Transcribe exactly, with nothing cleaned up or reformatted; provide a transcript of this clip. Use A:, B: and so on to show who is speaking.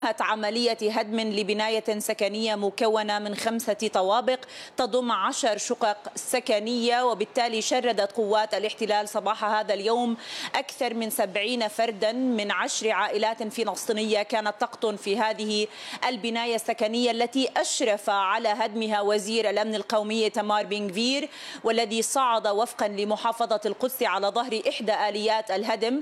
A: انتهت عملية هدم لبناية سكنية مكونة من خمسة طوابق تضم عشر شقق سكنية، وبالتالي شردت قوات الاحتلال صباح هذا اليوم أكثر من سبعين فردا من عشر عائلات فلسطينية كانت تقطن في هذه البناية السكنية التي أشرف على هدمها وزير الأمن القومي تمار بن غفير، والذي صعد وفقا لمحافظة القدس على ظهر إحدى آليات الهدم